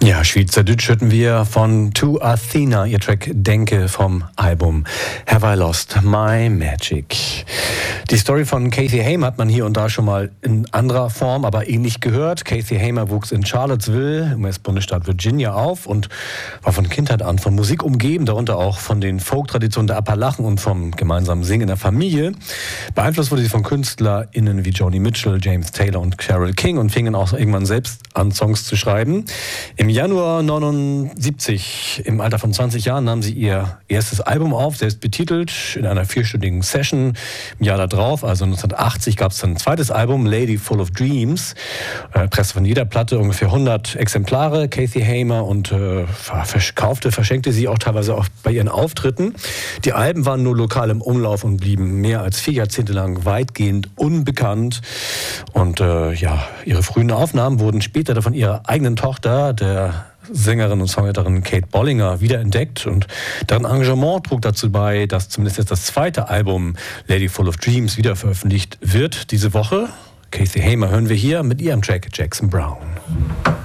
Ja, Schweizerdeutsch hörten wir von To Athena, ihr Track Denke vom Album Have I Lost My Magic. Die Story von Kathy Hamer hat man hier und da schon mal in anderer Form, aber ähnlich gehört. Kathy Hamer wuchs in Charlottesville im US-Bundesstaat Virginia auf und war von Kindheit an von Musik umgeben, darunter auch von den Folk-Traditionen der Appalachen und vom gemeinsamen Singen in der Familie. Beeinflusst wurde sie von KünstlerInnen wie Joni Mitchell, James Taylor und Carole King und fing dann auch irgendwann selbst an, Songs zu schreiben. Im Januar 1979, im Alter von 20 Jahren, nahm sie ihr erstes Album auf, selbst betitelt, in einer 4-stündigen Session. Im Jahr darauf, also 1980, gab es dann ein zweites Album, Lady Full of Dreams. Presse von jeder Platte ungefähr 100 Exemplare, Kathy Hamer, und verschenkte sie auch teilweise auch bei ihren Auftritten. Die Alben waren nur lokal im Umlauf und blieben mehr als 4 Jahrzehnte lang weitgehend unbekannt. Und ihre frühen Aufnahmen wurden später von ihrer eigenen Tochter, der Sängerin und Songwriterin Kate Bollinger, wiederentdeckt, und deren Engagement trug dazu bei, dass zumindest jetzt das zweite Album Lady Full of Dreams wieder veröffentlicht wird diese Woche. Kathy Hamer hören wir hier mit ihrem Track Jackson Brown.